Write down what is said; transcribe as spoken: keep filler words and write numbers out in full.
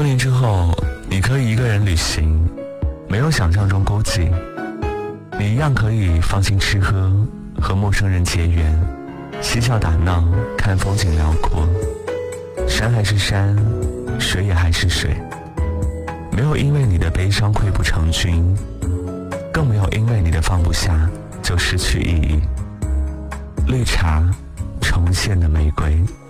多年之后，你可以一个人旅行，没有想象中孤寂，你一样可以放心吃喝，和陌生人结缘，嬉笑打闹，看风景辽阔，山还是山，水也还是水，没有因为你的悲伤溃不成军，更没有因为你的放不下就失去意义。绿茶，重现的玫瑰。